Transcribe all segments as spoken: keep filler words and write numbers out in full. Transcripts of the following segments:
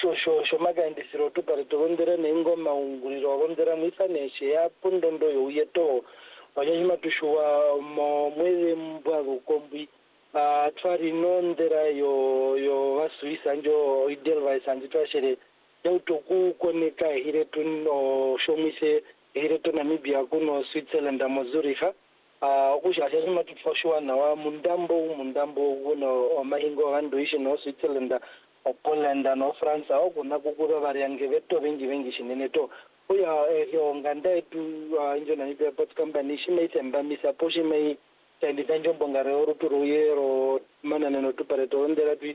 to sho sho magaindisiro to pare to ondera nengoma unguriro ondera mwisaneshe ya pundondo yo yeto wanyima tushwa mo mweze mbwago kombi a twari nondera yo yo wasuisa njo idelva sanji twashere ya utoku koneka hire tuno shomise hire to Namibia kuno Switzerland mo Zurich a kusha shima tufoshwa na wa mundambo mundambo kuno mahingo vandoishe no Switzerland o Poland no France au kuna kukura variange veto vengi vengi shinene to oya yo nganda tu injo Namibia Ports Company shime itsemba misa poshi mai kandi tanjo bongare oruturu yero manana no tupare to ndera twi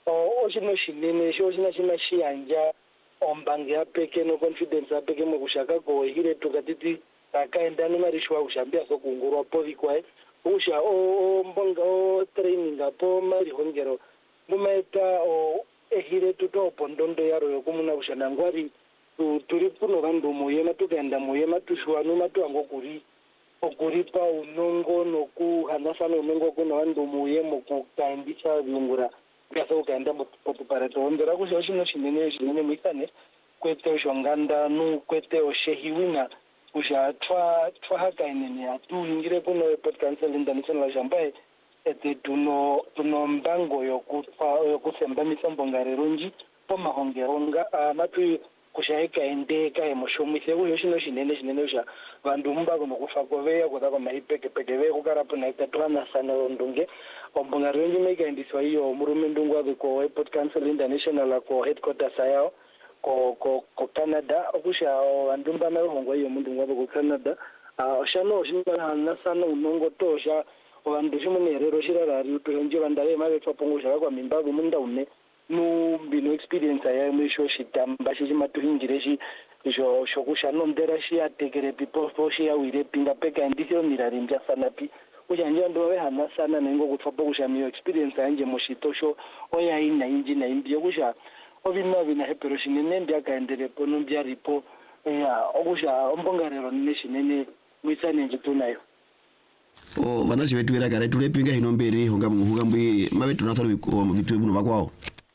o shino shinene sho shina shina shianja ombange apeke no confidence apeke mu kushaka go hire tukatiti akaenda no marishwa kushambia so kungurwa povi kwae usha o mbonga o training apo mari hongero mumaita o ehire tuto pondondo yaro yokumuna kushana ngwari turi kuno vandu moyema tukaenda moyema tushwa no matu angokuri okuripa unongo nokuhanasana unongo kuno vandu moyemo kukaindisa viungura kasa ukaenda potupare to ondera kusha shino shinene shinene mikane kwete shonganda nu kwete oshehiwina kusha twa twa hakainene atu ingire kuno Port Council International jambaye ete tuno tuno mbango yokutwa yokusemba misambongare runji poma hongeronga matu kushaika endeka emoshomise uyo shino shinene shinene sha vandu mbago nokufa koveya kudako maipeke peke ve kukarapo na itatwana sana ndunge ombongare runji meka indiswa hiyo murume ndungu ave ko Port Council International ko headquarters yao ko ko ko Canada okusha andumba na hongo hiyo mundu ngabo ko Canada ah shano shimana na sana unongo tosha vandu shimunerero shirarari utonje vandave mave twapongosha kwa mimbago munda une no bino experience ya misho shitamba shimatuhinjire shi jo shokusha nondera shi ategere people foshi ya wire pinga peka ndisio mirari nja sana pi ujanja ndo we hana sana nengo kutwapongosha miyo experience yanje moshitosho oya ina inji na imbi okusha obina bina hepero shinene ndi akaendere pono mbya ripo ya okusha ombongarero neshinene mwisane njitunayo o vanashi vetu vera kare tulepinga hino mberi honga muhuga mbi mavetu natharo vitu ebuno vakwao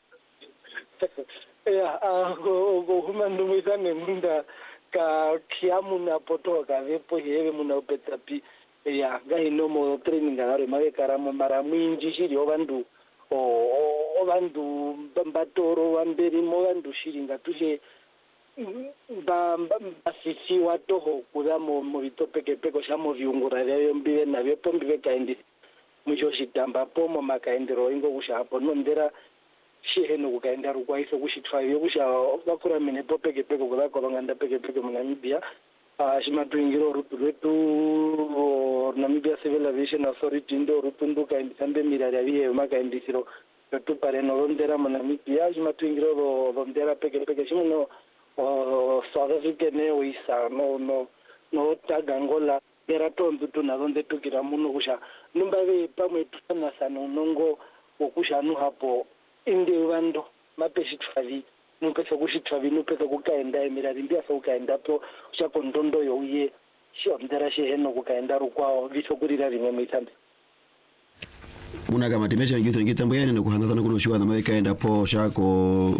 ya a go go huma ndumizane munda ka kiamu na poto ka vepo heve muna upetapi ya ga hino mo training ngaro mave karamo mara mwinji shiri ovandu o ovandu mbatoro vamberi mo vandu shiri ngatuje ba basisi watoho kudamo mu bitopeke peko shamo viungura leo mbive na vepo mbive kaindi mujo shitamba pomo makaendero ingo kushapo nondera shiheno kukaenda rukwaiso kushitwa yo kusha bakura mine popeke peko kudako banganda peke peke mu Namibia ah shimatuingiro rutu retu Namibia Civil Aviation Authority ndo rutundu kaindi sambe mirari vihe makaindisiro tu pare no ndera mu Namibia shimatuingiro ro ndera peke peke shimo o South Africa ne uisa no no no tagangola era tondu tuna donde tukira muno kusha numbave pamwe tuna sana unongo okusha nu hapo inde wando mapeshi tfavi nukesa kushitfavi nupesa kukaenda emirari mbia so kukaenda po shako ndondo yo uye sho ndera sheheno kukaenda rukwao viso kurira rimwe mitambe muna kama timesha ngitho ngitambo yani nokuhanza na kuno shwa na mawe kaenda po shako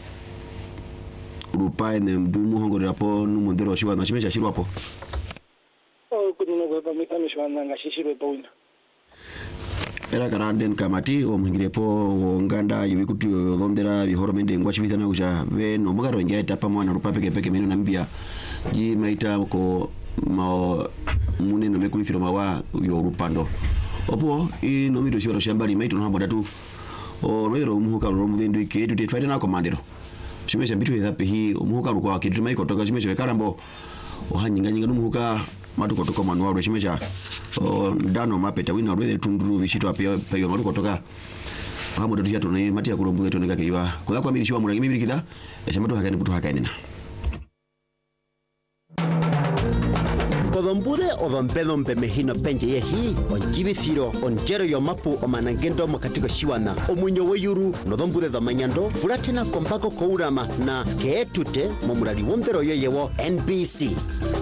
rupai ne mdumu hongorera po numondero shwa na chimesha shirwa po o kunino kwa mikano shwa na ngashishirwe po wina era karanden kamati o mhingire po nganda yibikuti yondera bihoro mende ngwa chibithana kuja ve no mugaro ngieta pa mwana rupa peke peke meno Namibia ji maita ko ma munene mekulithiro mawa yo rupando opo i no miro shoro shambali maito no hamboda tu o rero muhuka ro mudindu ke tu tetfate na komandero shimesha bitu yape hi muhuka ro kwa kitu maiko toka shimesha karambo o hanyinga nyinga no muhuka matuko toka manuwa ro shimesha o ndano mapeta wina rwele tunduru vishito apia payo maruko toka hamuda tuya tone matia kurombuze tone kakiwa kwa kwa mirishiwa murangi mibiri kidha eshamatu hakani butu hakainina Kodombure o dompedompe mehino penje yehi on jibithiro on jero yo mapu o manangendo makatiko shiwana o munyo weyuru no dombure do manyando furatena kompako kourama na keetute momurali wondero yeyewo N B C